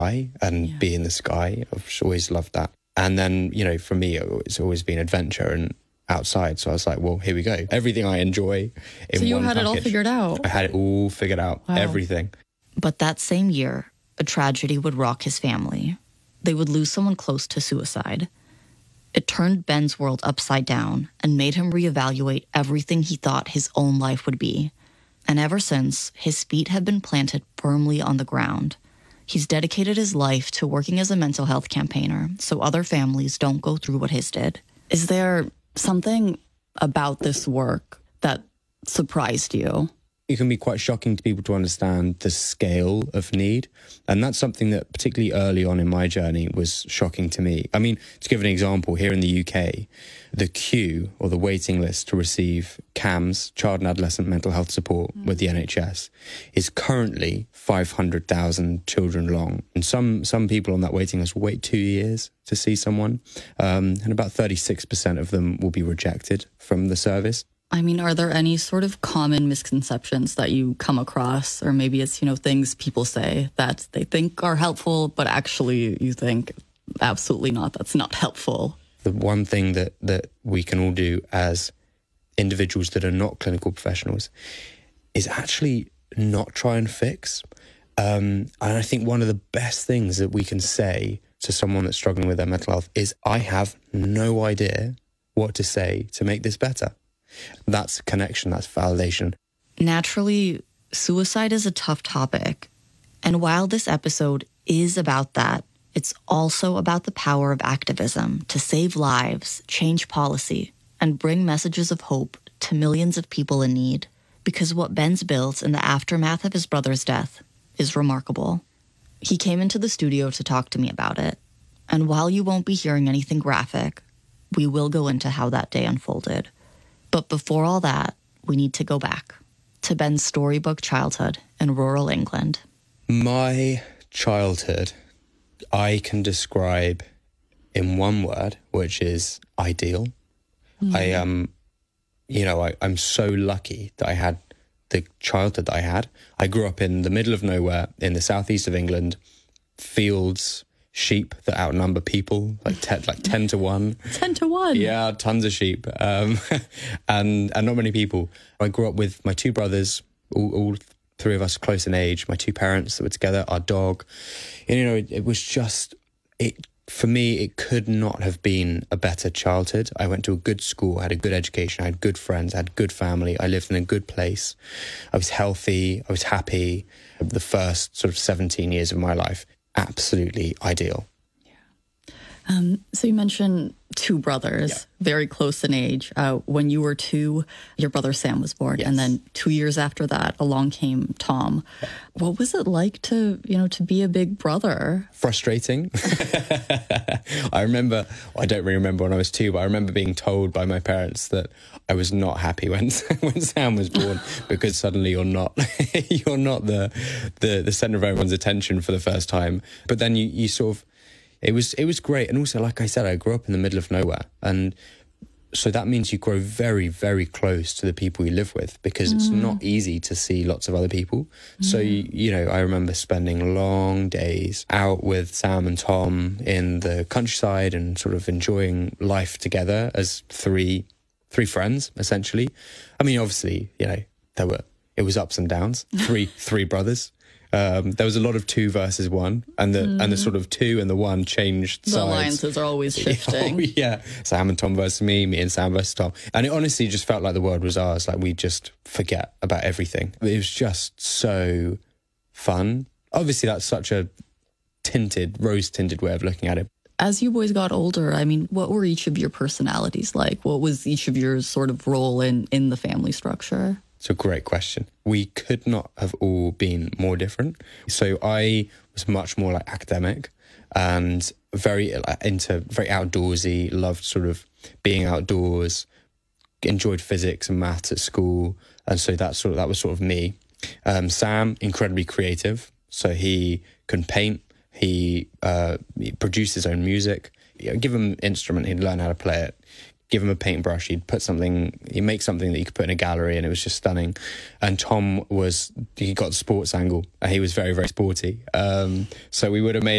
and be in the sky. I've always loved that. And then, you know, for me, it's always been adventure and outside. So I was like, well, here we go. Everything I enjoy in one So you had package. it all figured out? I had it all figured out. Wow. Everything. But that same year, a tragedy would rock his family. They would lose someone close to suicide. It turned Ben's world upside down and made him reevaluate everything he thought his own life would be. And ever since, his feet have been planted firmly on the ground. He's dedicated his life to working as a mental health campaigner so other families don't go through what his did. Is there something about this work that surprised you? It can be quite shocking to people to understand the scale of need. And that's something that particularly early on in my journey was shocking to me. I mean, to give an example, here in the UK, the queue or the waiting list to receive CAMS, child and adolescent mental health support with the NHS, is currently 500,000 children long. And some people on that waiting list will wait 2 years to see someone. And about 36% of them will be rejected from the service. I mean, are there any sort of common misconceptions that you come across? Or maybe it's, you know, things people say that they think are helpful, but actually you think, absolutely not, that's not helpful. The one thing that we can all do as individuals that are not clinical professionals is actually not try and fix. And I think one of the best things that we can say to someone that's struggling with their mental health is, I have no idea what to say to make this better. That's connection, that's validation. Naturally, suicide is a tough topic. And while this episode is about that, it's also about the power of activism to save lives, change policy, and bring messages of hope to millions of people in need. Because what Ben's built in the aftermath of his brother's death is remarkable. He came into the studio to talk to me about it. And while you won't be hearing anything graphic, we will go into how that day unfolded. But before all that, we need to go back to Ben's storybook childhood in rural England. My childhood, I can describe in one word, which is ideal. I'm so lucky that I had the childhood that I had. I grew up in the middle of nowhere in the southeast of England, fields, sheep that outnumber people, like 10 to 1. 10 to 1? Yeah, tons of sheep. And not many people. I grew up with my two brothers, all three of us close in age, my two parents that were together, our dog. And, you know, it was just, for me, it could not have been a better childhood. I went to a good school, I had a good education, I had good friends, I had a good family, I lived in a good place. I was healthy, I was happy. The first sort of 17 years of my life, absolutely ideal. Yeah. So you mentioned two brothers, very close in age. When you were 2, your brother Sam was born. Yes. And then 2 years after that, along came Tom. Yeah. What was it like to be a big brother? Frustrating. I don't really remember when I was 2, but I remember being told by my parents that I was not happy when Sam was born, because suddenly you're not the center of everyone's attention for the first time. But then you sort of, it was great. And also, like I said, I grew up in the middle of nowhere. And so that means you grow very, very close to the people you live with, because it's not easy to see lots of other people. So, I remember spending long days out with Sam and Tom in the countryside and sort of enjoying life together as three friends, essentially. I mean, obviously, it was ups and downs, three brothers. There was a lot of 2 versus 1, and the sort of 2 and the 1 changed sides. The alliances are always shifting. Oh, yeah. Sam and Tom versus me and Sam versus Tom. And it honestly just felt like the world was ours. Like, we just forget about everything. It was just so fun. Obviously, that's such a rose-tinted way of looking at it. As you boys got older, I mean, what were each of your personalities like? What was each of your sort of role in the family structure? It's a great question. We could not have all been more different. So I was much more like academic and very outdoorsy, loved sort of being outdoors, enjoyed physics and maths at school. And so that was sort of me. Sam, incredibly creative. So he can paint, he produced his own music. Give him an instrument, he'd learn how to play it. give him a paintbrush, he'd make something that you could put in a gallery, and it was just stunning. And Tom he got the sports angle. He was very, very sporty. So we would have made